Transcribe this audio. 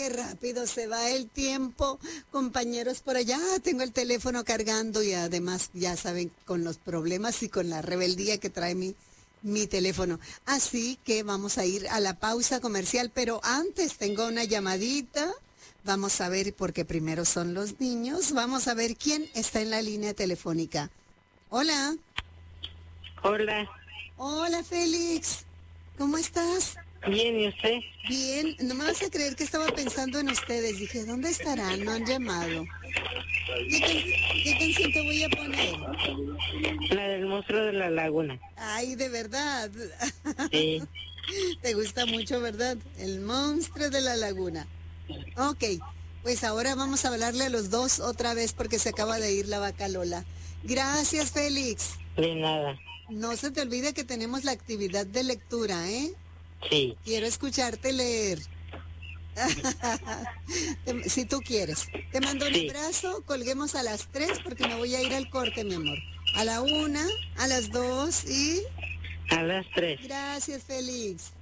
qué rápido se va el tiempo, compañeros por allá. Tengo el teléfono cargando y además, ya saben, con los problemas y con la rebeldía que trae mi teléfono. Así que vamos a ir a la pausa comercial, pero antes tengo una llamadita. Vamos a ver, porque primero son los niños. Vamos a ver quién está en la línea telefónica. Hola. Hola. Hola, Félix. ¿Cómo estás? Bien, ¿y usted? Bien. No me vas a creer que estaba pensando en ustedes. Dije, ¿dónde estarán? No han llamado. ¿Qué canción te voy a poner? La del monstruo de la laguna. Ay, de verdad. Sí. Te gusta mucho, ¿verdad? El monstruo de la laguna. Ok, pues ahora vamos a hablarle a los dos otra vez porque se acaba de ir la vaca Lola. Gracias, Félix. De nada. No se te olvide que tenemos la actividad de lectura, ¿eh? Sí. Quiero escucharte leer. Si tú quieres. Te mando un abrazo, colguemos a las 3 porque me voy a ir al corte, mi amor. A la 1, a las 2 y... A las 3. Gracias, Félix.